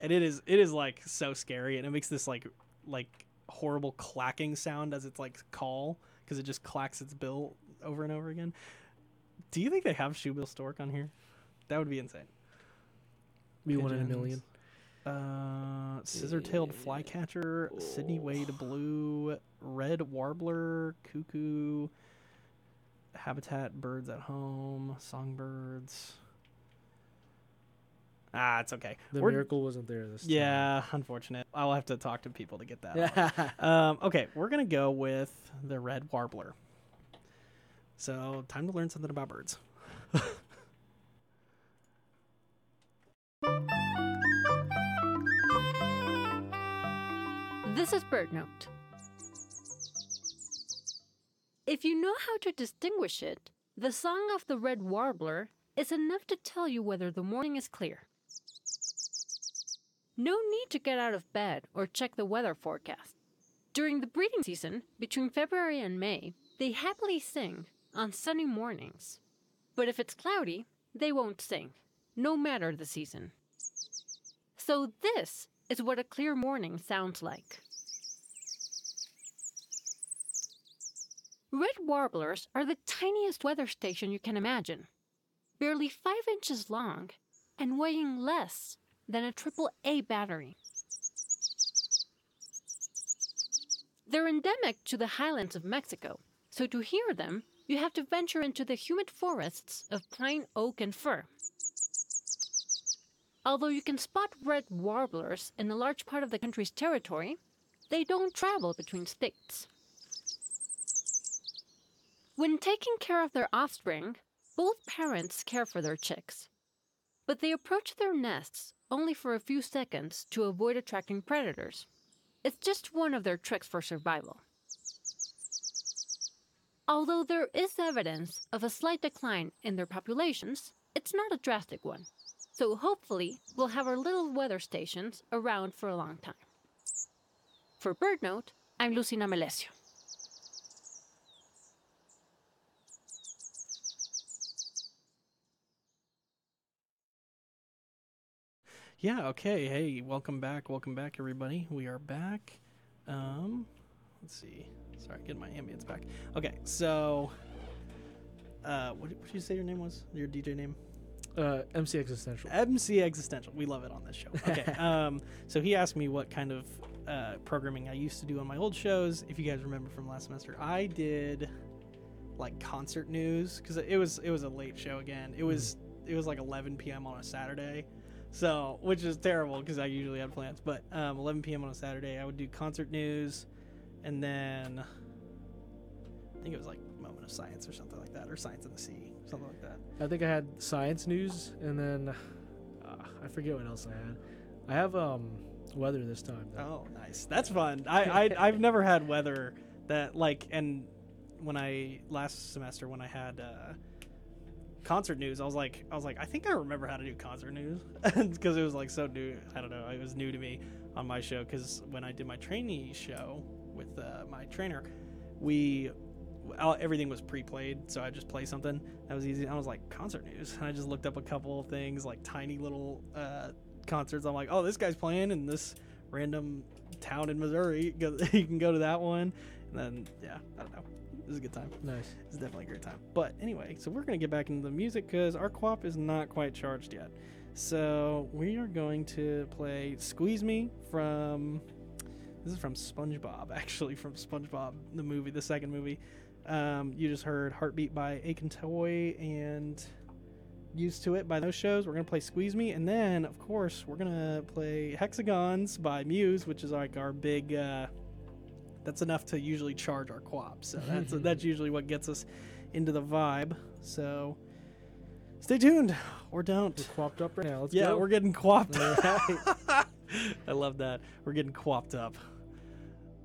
And it is like so scary, and it makes this like horrible clacking sound as it's like call, because it just clacks its bill over and over again. Do you think they have Shoebill Stork on here? That would be insane. Be one in a million. Scissor-tailed flycatcher, Sydney Wade blue, red warbler, cuckoo, habitat birds at home, songbirds. It's okay. The miracle wasn't there this time. Yeah, unfortunate. I'll have to talk to people to get that one. Okay, we're going to go with the red warbler. So, time to learn something about birds. This is BirdNote. If you know how to distinguish it, the song of the red warbler is enough to tell you whether the morning is clear. No need to get out of bed or check the weather forecast. During the breeding season, between February and May, they happily sing on sunny mornings. But if it's cloudy, they won't sing, no matter the season. So this is what a clear morning sounds like. Red warblers are the tiniest weather station you can imagine. Barely 5 inches long and weighing less than a AAA battery. They're endemic to the highlands of Mexico, so to hear them, you have to venture into the humid forests of pine, oak, and fir. Although you can spot red warblers in a large part of the country's territory, they don't travel between states. When taking care of their offspring, both parents care for their chicks. But they approach their nests only for a few seconds to avoid attracting predators. It's just one of their tricks for survival. Although there is evidence of a slight decline in their populations, it's not a drastic one. So hopefully, we'll have our little weather stations around for a long time. For BirdNote, I'm Lucina Melesio. Yeah, okay. Hey, welcome back, everybody. We are back. Let's see. Sorry, getting my ambience back. Okay, so, what did you say your name was? Your DJ name? MC Existential. MC Existential. We love it on this show. Okay. So he asked me what kind of programming I used to do on my old shows. If you guys remember from last semester, I did like concert news because it was a late show again. It was like 11 p.m. on a Saturday. So, which is terrible because I usually had plans, but 11 p.m. on a Saturday, I would do concert news, and then I think it was like Moment of Science or something like that, or Science in the Sea, something like that. I think I had science news, and then I forget what else I had. I have weather this time, though. Oh, nice. That's fun. I've never had weather that like, and when last semester when I had concert news, I was like, I think I remember how to do concert news because it was like so new. I don't know. It was new to me on my show because when I did my trainee show with my trainer, everything was pre-played, so I just play something that was easy. I was like, concert news, and I just looked up a couple of things like tiny little concerts. I'm like, oh, this guy's playing in this random town in Missouri. You can go to that one, and then yeah, I don't know. It was a good time. Nice. It's definitely a great time. But anyway, so we're going to get back into the music because our co-op is not quite charged yet. So we are going to play Squeeze Me this is from SpongeBob, actually, from SpongeBob, the movie, the second movie. You just heard Heartbeat by Aiken Toy and Used to It by those shows. We're going to play Squeeze Me. And then, of course, we're going to play Hexagons by Muse, which is like our big... that's enough to usually charge our co-op. So that's usually what gets us into the vibe. So stay tuned or don't. We're quapped up right now. Let's go. Yeah, we're getting quapped. Right. I love that. We're getting quapped up.